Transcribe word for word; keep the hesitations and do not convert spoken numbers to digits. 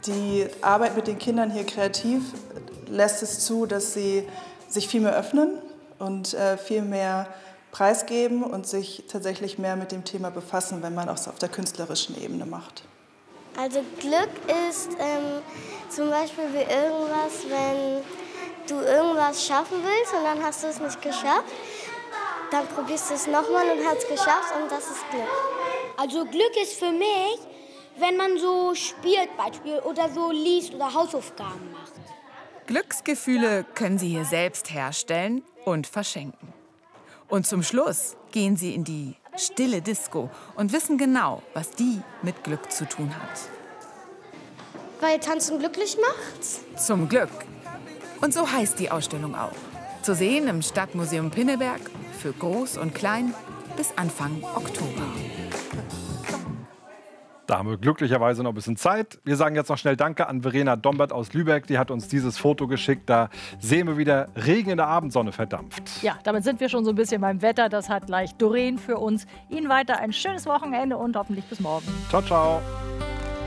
Die Arbeit mit den Kindern hier kreativ lässt es zu, dass sie sich viel mehr öffnen und äh, viel mehr preisgeben und sich tatsächlich mehr mit dem Thema befassen, wenn man es auf der künstlerischen Ebene macht. Also Glück ist ähm, zum Beispiel wie irgendwas, wenn du irgendwas schaffen willst und dann hast du es nicht geschafft, dann probierst du es nochmal und hast es geschafft und das ist Glück. Also Glück ist für mich, wenn man so spielt, Beispiel, oder so liest oder Hausaufgaben macht. Glücksgefühle können Sie hier selbst herstellen und verschenken. Und zum Schluss gehen Sie in die stille Disco und wissen genau, was die mit Glück zu tun hat. Weil Tanzen glücklich macht? Zum Glück. Und so heißt die Ausstellung auch. Zu sehen im Stadtmuseum Pinneberg für Groß und Klein bis Anfang Oktober. Da haben wir glücklicherweise noch ein bisschen Zeit. Wir sagen jetzt noch schnell Danke an Verena Dombert aus Lübeck. Die hat uns dieses Foto geschickt. Da sehen wir wieder Regen in der Abendsonne verdampft. Ja, damit sind wir schon so ein bisschen beim Wetter. Das hat gleich Doreen für uns. Ihnen weiter ein schönes Wochenende und hoffentlich bis morgen. Ciao, ciao.